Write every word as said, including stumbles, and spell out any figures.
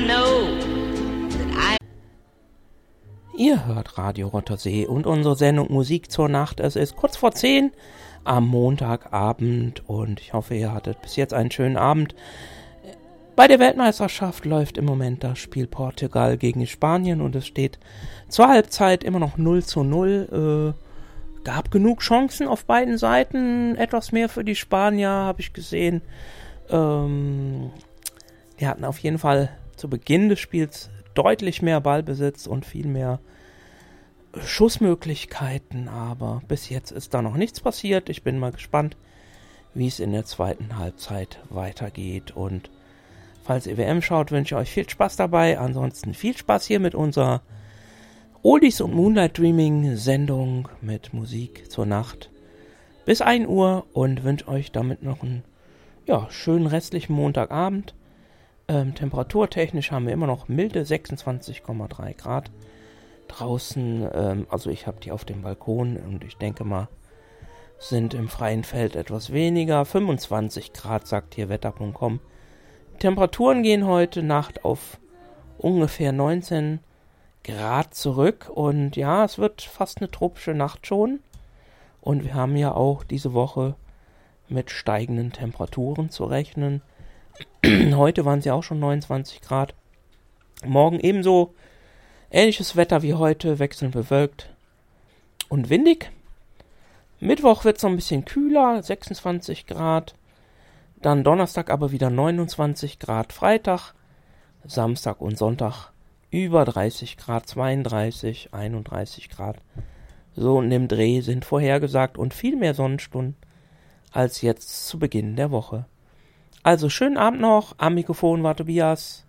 know that I... Ihr hört Radio Rottersee und unsere Sendung Musik zur Nacht. Es ist kurz vor zehn am Montagabend und ich hoffe, ihr hattet bis jetzt einen schönen Abend. Bei der Weltmeisterschaft läuft im Moment das Spiel Portugal gegen Spanien und es steht zur Halbzeit immer noch null zu null. Äh, gab genug Chancen auf beiden Seiten, etwas mehr für die Spanier, habe ich gesehen. Ähm, die hatten auf jeden Fall zu Beginn des Spiels deutlich mehr Ballbesitz und viel mehr Schussmöglichkeiten, aber bis jetzt ist da noch nichts passiert. Ich bin mal gespannt, wie es in der zweiten Halbzeit weitergeht und falls ihr W M schaut, wünsche ich euch viel Spaß dabei. Ansonsten viel Spaß hier mit unserer Oldies und Moonlight Dreaming Sendung mit Musik zur Nacht bis ein Uhr und wünsche euch damit noch einen ja, schönen restlichen Montagabend. Ähm, temperaturtechnisch haben wir immer noch milde sechsundzwanzig Komma drei Grad draußen. Ähm, also ich habe die auf dem Balkon und ich denke mal, sind im freien Feld etwas weniger. fünfundzwanzig Grad sagt hier wetter punkt com. Temperaturen gehen heute Nacht auf ungefähr neunzehn Grad zurück und ja, es wird fast eine tropische Nacht schon und wir haben ja auch diese Woche mit steigenden Temperaturen zu rechnen. Heute waren es ja auch schon neunundzwanzig Grad. Morgen ebenso ähnliches Wetter wie heute, wechselnd bewölkt und windig. Mittwoch wird es noch ein bisschen kühler, sechsundzwanzig Grad. Dann Donnerstag aber wieder neunundzwanzig Grad, Freitag, Samstag und Sonntag über dreißig Grad, zweiunddreißig, einunddreißig Grad. So in dem Dreh sind vorhergesagt und viel mehr Sonnenstunden als jetzt zu Beginn der Woche. Also schönen Abend noch, am Mikrofon war Tobias.